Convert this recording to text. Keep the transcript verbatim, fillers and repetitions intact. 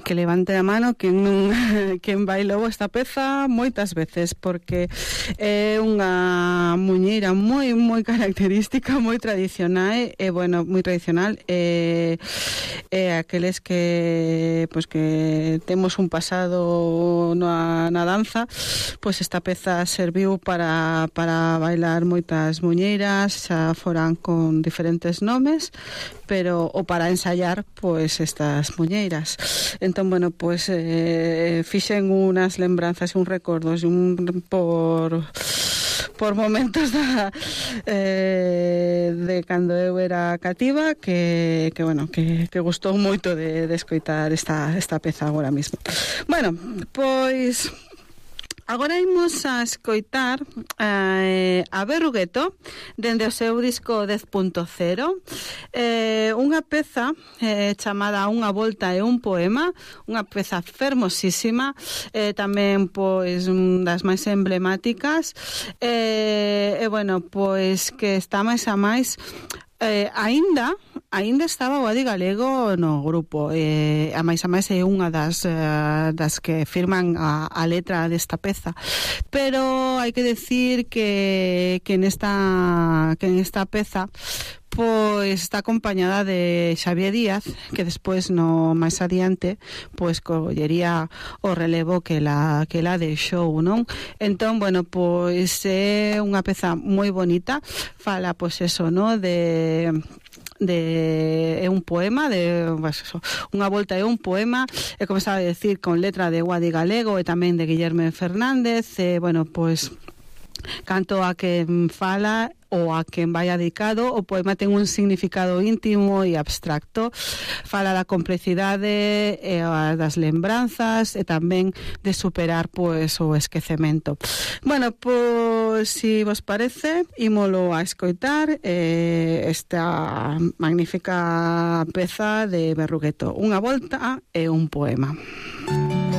que levante a mano quen non quen bailou esta peza moitas veces, porque é unha muñeira moi moi característica, moi tradicional, e bueno, moi tradicional, e é aqueles que pois que temos un pasado na, na danza, pois esta peza serviu para para bailar moitas muñeiras, xa foran con diferentes nomes, pero o para ensayar pois estas muñeiras. Entón, bueno, pois eh, fixen unas lembranzas e un recordos un, por por momentos da, eh, de cando eu era cativa que, que bueno, que, que gustou moito de, de escoitar esta, esta peza agora mesmo. Bueno, pois agora imos a escoitar eh, a Berrugueto dende o seu disco dez punto cero, eh, unha peza eh, chamada Unha volta e un poema, unha peza fermosísima, eh, tamén pois das máis emblemáticas, e eh, eh, bueno, pois que está máis a máis eh, aínda aínda estaba o Adi Galego no grupo, eh, a máis a máis é unha das uh, das que firman a, a letra desta peza, pero hai que decir que que nesta que nesta peza pois está acompañada de Xavier Díaz, que despois no máis adiante pois collería o relevo que la que la deixou, non? Entón, bueno, pois é unha peza moi bonita, fala pois eso, no, de de é un poema de pues eso, unha volta é un poema, e como estaba a decir, con letra de Adi Galego e tamén de Guillermo Fernández, e bueno, pois canto a quen fala ou a quen vai dedicado, o poema ten un significado íntimo e abstracto, fala da complicidade e das lembranzas e tamén de superar pois o esquecemento. Bueno, pois si vos parece, ímolo a escoitar eh, esta magnífica peza de Berrugueto, Unha volta e un poema.